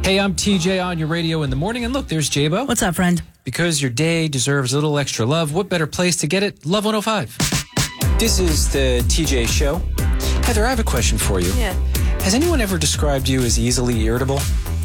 Hey, I'm TJ on your radio in the morning. And look, there's J-Bo. What's up, friend? Because your day deserves a little extra love, what better place to get it? Love 105. This is the TJ Show. Heather, I have a question for you. Yeah. Has anyone ever described you as easily irritable?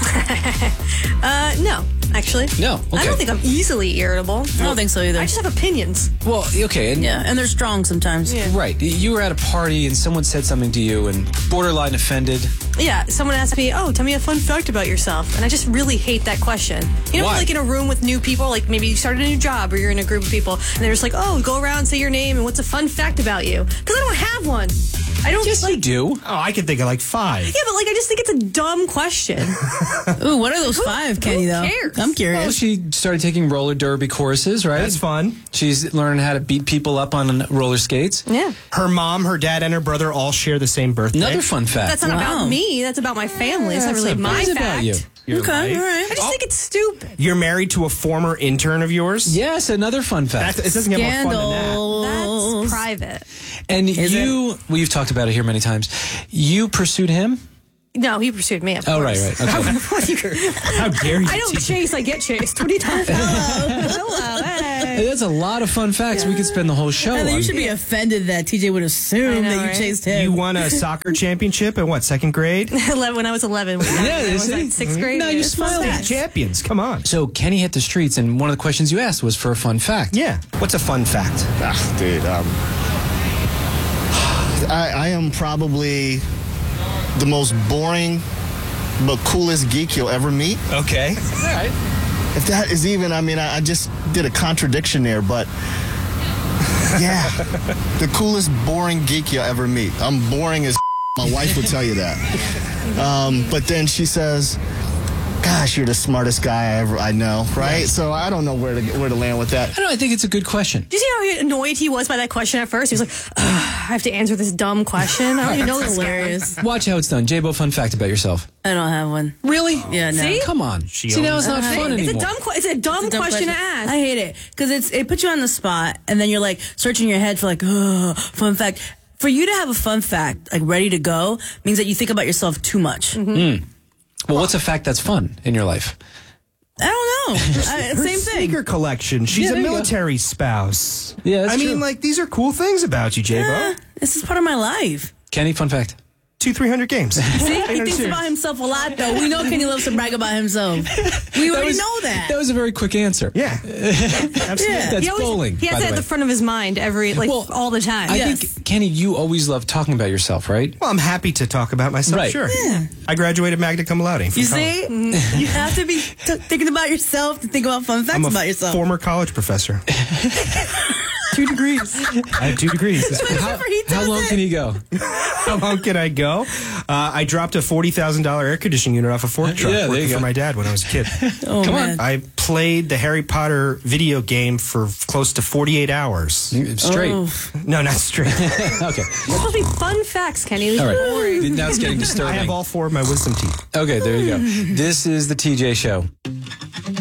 No, actually. No, okay. I don't think I'm easily irritable. I don't think so either. I just have opinions. Well, okay. And Yeah, and they're strong sometimes. Yeah. Right. You were at a party and someone said something to you and borderline offended. Yeah, someone asked me, tell me a fun fact about yourself. And I just really hate that question. You know, Why? like in a room with new people, like maybe you started a new job or you're in a group of people, and they're just like, go around, say your name, and what's a fun fact about you? Because I don't have one. I don't Yes, like. you do. Oh, I can think of like 5. Yeah, but like I just think it's a dumb question. Ooh, what are those 5, Kenny, though? cares? I'm Well, curious. she started taking roller derby courses, right? That's fun. She's learning how to beat people up on roller skates. Yeah. Her mom, her dad, and her brother all share the same birthday. Another fun fact. That's not Wow. about me. That's about my family. It's not That's really not my bad. It's fact. about you. Your Okay, life. all right. I just think it's stupid. You're married to a former intern of yours? Yes, another fun fact. It doesn't get more fun than that. Scandal. That's private. And you've talked about it here many times. You pursued him? No, he pursued me. Of Oh, course. right. Okay. How dare you? I don't chase, I get chased. What are you talking about? Hello, hey. Hey, that's a lot of fun facts. We could spend the whole show Heather, on. you should be offended that TJ would assume I know, that you right? chased him. You won a soccer championship in what, 2nd grade? 11, when I was 11. When Yeah, I they was say- like 6th grade. No, you It's fun smiled at facts. Champions, come on. So Kenny hit the streets, and one of the questions you asked was for a fun fact. Yeah. What's a fun fact? Dude, I am probably the most boring but coolest geek you'll ever meet. Okay. All right. If that is even, I just did a contradiction there, but yeah, the coolest boring geek you'll ever meet. I'm boring as my wife would tell you that. But then she says, gosh, you're the smartest guy I know, right? So I don't know where to land with that. I don't know. I think it's a good question. Do you see how annoyed he was by that question at first? He was like, I have to answer this dumb question. I don't even know this guy. hilarious. Watch how it's done. J-Bo, fun fact about yourself. I don't have one. Really? Yeah, no. See? Come on. See, now it's not fun It's anymore. it's a dumb question to ask. I hate it because it puts you on the spot, and then you're like searching your head for like, fun fact. For you to have a fun fact like ready to go means that you think about yourself too much. Mm-hmm. Well, what's a fact that's fun in your life? I don't know. Her Same thing. sneaker collection. She's Yeah, a there you go. military spouse. Yeah, that's I mean, true. like, these are cool things about you, J-Bo. This is part of my life. Kenny, fun fact. 200-300 games. See, he thinks about himself a lot, though. We know Kenny loves to brag about himself. We already know that. That was a very quick answer. Yeah. Absolutely. Yeah. That's He always- bowling, He has by it the at way. the front of his mind all the time. I Yes. think, Kenny, you always love talking about yourself, right? Well, I'm happy to talk about myself, Right. sure. I graduated magna cum laude. from You college. see? You have to be thinking about yourself to think about fun facts I'm a about yourself. former college professor. 2 degrees. I have 2 degrees. How long can he go? How long can I go? I dropped a $40,000 air conditioning unit off a fork truck Yeah, there working you for go. my dad when I was a kid. Oh, Come on. man. I played the Harry Potter video game for close to 48 hours. Straight. Oh. No, not straight. Okay. It's supposed to be fun facts, Kenny. All right. Now it's getting I disturbing. have all 4 of my wisdom teeth. Okay, there you go. This is the TJ Show.